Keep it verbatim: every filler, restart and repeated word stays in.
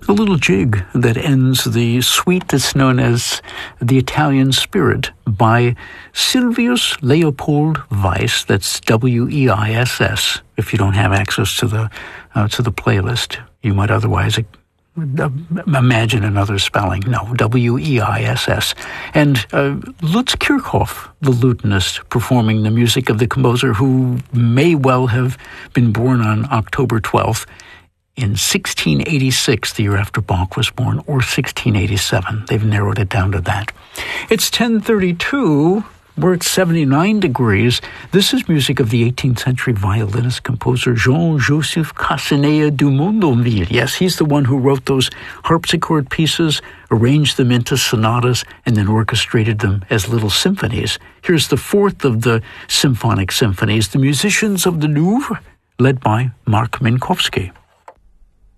a little jig that ends the suite that's known as The Italian Spirit by Silvius Leopold Weiss. That's W E I S S. If you don't have access to the uh, to the playlist, you might otherwise uh, imagine another spelling. No, W E I S S. And uh, Lutz Kirchhoff, the lutenist, performing the music of the composer who may well have been born on October twelfth. In sixteen eighty-six, the year after Bach was born, or sixteen eighty-seven. They've narrowed it down to that. It's ten thirty-two. We're at seventy-nine degrees. This is music of the eighteenth century violinist composer Jean-Joseph Casanea du Mondonville. Yes, he's the one who wrote those harpsichord pieces, arranged them into sonatas, and then orchestrated them as little symphonies. Here's the fourth of the symphonic symphonies, The Musicians of the Louvre, led by Mark Minkowski.